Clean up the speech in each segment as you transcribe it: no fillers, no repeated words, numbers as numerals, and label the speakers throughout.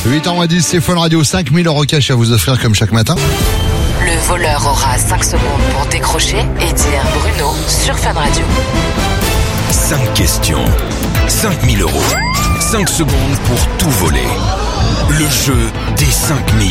Speaker 1: 8h10, c'est Fun Radio, 5000 € cash à vous offrir comme chaque matin.
Speaker 2: Le voleur aura 5 secondes pour décrocher et dire Bruno sur Fun Radio.
Speaker 3: 5 questions, 5000 €. 5 secondes pour tout voler. Le jeu des 5000.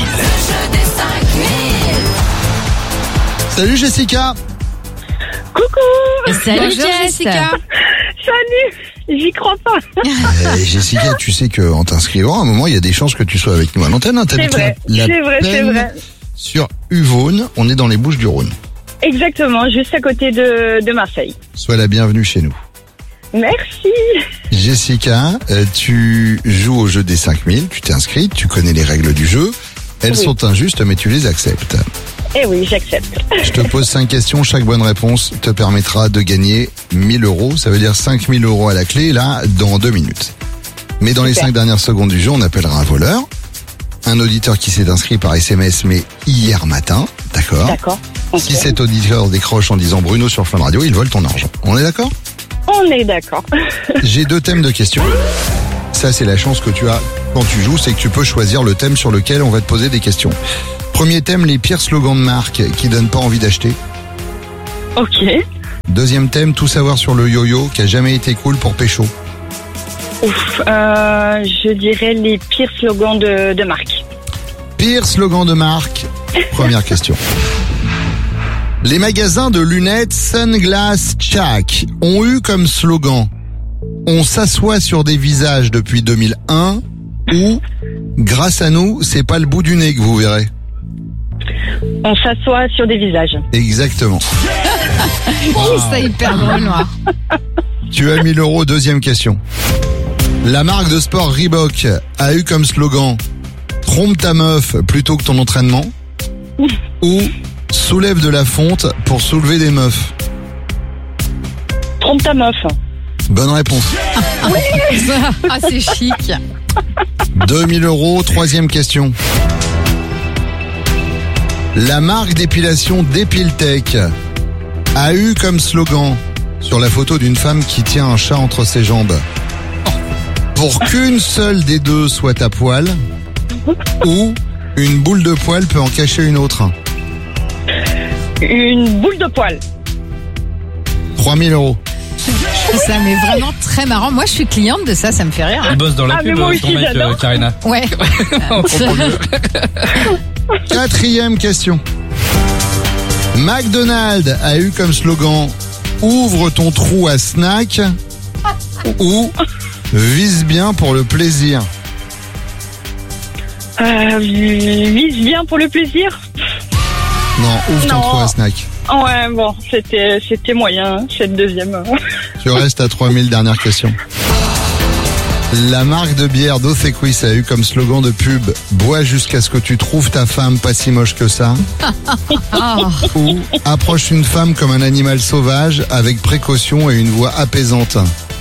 Speaker 1: Salut Jessica.
Speaker 4: Coucou.
Speaker 5: Salut
Speaker 4: Bonjour,
Speaker 5: Jessica.
Speaker 4: Salut. J'y crois pas.
Speaker 1: Jessica, tu sais qu'en t'inscrivant, à un moment, il y a des chances que tu sois avec nous à l'antenne. Hein,
Speaker 4: C'est vrai, c'est vrai.
Speaker 1: Sur Uvonne, on est dans les Bouches-du-Rhône.
Speaker 4: Exactement, juste à côté de Marseille.
Speaker 1: Sois la bienvenue chez nous.
Speaker 4: Merci.
Speaker 1: Jessica, tu joues au jeu des 5000, tu t'es inscrite, tu connais les règles du jeu. Elles sont injustes, mais tu les acceptes.
Speaker 4: Eh oui, j'accepte.
Speaker 1: Je te pose 5 questions, chaque bonne réponse te permettra de gagner 1000 €. Ça veut dire 5000 € à la clé, là, dans 2 minutes. Mais dans les 5 dernières secondes du jeu, on appellera un voleur. Un auditeur qui s'est inscrit par SMS, mais hier matin, d'accord?
Speaker 4: D'accord. Okay.
Speaker 1: Si cet auditeur décroche en disant Bruno sur Fun Radio, il vole ton argent. On est d'accord?
Speaker 4: On est d'accord.
Speaker 1: J'ai 2 thèmes de questions. Ça, c'est la chance que tu as quand tu joues, c'est que tu peux choisir le thème sur lequel on va te poser des questions. Premier thème, les pires slogans de marque qui donnent pas envie d'acheter.
Speaker 4: Ok.
Speaker 1: Deuxième thème, tout savoir sur le yo-yo qui a jamais été cool pour pécho.
Speaker 4: Ouf, je dirais les pires slogans de marque.
Speaker 1: Pire slogan de marque. Première question. Les magasins de lunettes Sunglass Shack ont eu comme slogan « On s'assoit sur des visages depuis 2001 » ou « Grâce à nous, c'est pas le bout du nez que vous verrez ».
Speaker 4: On s'assoit sur des visages.
Speaker 1: Exactement.
Speaker 5: C'est hyper drôle, moi.
Speaker 1: Tu as 1000 €, deuxième question. La marque de sport Reebok a eu comme slogan « Trompe ta meuf plutôt que ton entraînement » ou « Soulève de la fonte pour soulever des meufs ».
Speaker 4: Trompe ta meuf.
Speaker 1: Bonne réponse.
Speaker 5: Ah, c'est chic.
Speaker 1: 2000 €, troisième question. La marque d'épilation Depiltech a eu comme slogan sur la photo d'une femme qui tient un chat entre ses jambes « Pour qu'une seule des deux soit à poil » ou « Une boule de poil peut en cacher une autre ».
Speaker 4: Une boule de poil.
Speaker 1: 3000 €.
Speaker 5: Ça m'est vraiment très marrant. Moi, je suis cliente de ça, ça me fait rire.
Speaker 6: Il bosse dans la
Speaker 4: Ah, mais
Speaker 6: pub,
Speaker 4: moi aussi,
Speaker 6: ton mec,
Speaker 4: j'adore.
Speaker 6: Karina.
Speaker 5: Ouais.
Speaker 6: On comprend mieux.
Speaker 1: Quatrième question. McDonald's a eu comme slogan « Ouvre ton trou à snack » ou « Vise bien pour le plaisir ».
Speaker 4: Vise bien pour le plaisir.
Speaker 1: Non, ouvre ton
Speaker 4: Non.
Speaker 1: trou à snack.
Speaker 4: Ouais, bon, c'était moyen, hein, cette deuxième.
Speaker 1: Tu restes à 3000, dernière question. La marque de bière Dos Equis a eu comme slogan de pub « Bois jusqu'à ce que tu trouves ta femme pas si moche que ça » ou « Approche une femme comme un animal sauvage avec précaution et une voix apaisante ».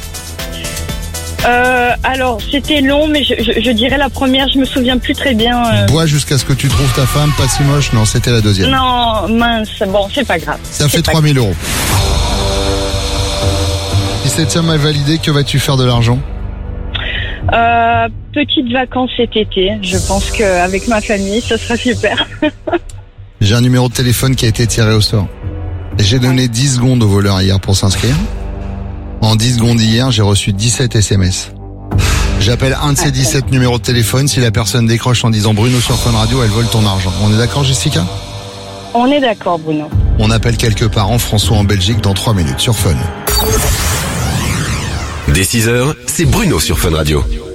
Speaker 4: Alors, c'était long, mais je dirais la première, je me souviens plus très bien.
Speaker 1: Bois jusqu'à ce que tu trouves ta femme pas si moche. Non, c'était la deuxième.
Speaker 4: Non, mince, bon, c'est pas grave.
Speaker 1: Ça fait 3000 €. Si cette somme est validée, que vas-tu faire de l'argent?
Speaker 4: Petites vacances cet été, je pense qu'avec ma famille, ça sera super.
Speaker 1: J'ai un numéro de téléphone qui a été tiré au sort. J'ai donné 10 secondes au voleur hier pour s'inscrire. En 10 secondes hier, j'ai reçu 17 SMS. J'appelle un de ces 17 numéros de téléphone. Si la personne décroche en disant Bruno sur Fun Radio, elle vole ton argent. On est d'accord, Jessica?
Speaker 4: On est d'accord, Bruno.
Speaker 1: On appelle quelques parents François en Belgique dans 3 minutes sur Fun.
Speaker 3: Dès 6h, c'est Bruno sur Fun Radio.